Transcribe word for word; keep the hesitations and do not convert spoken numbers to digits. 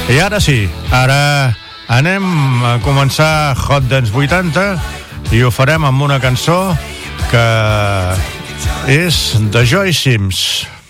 I ara sí, ara anem a començar Hot Dance vuitanta i ho farem amb una cançó que és de Joy Sims.